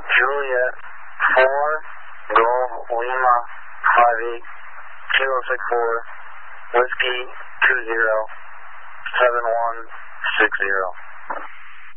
Juliet 4 Golf Lima 58 Kilo 64 Whiskey 20 7160.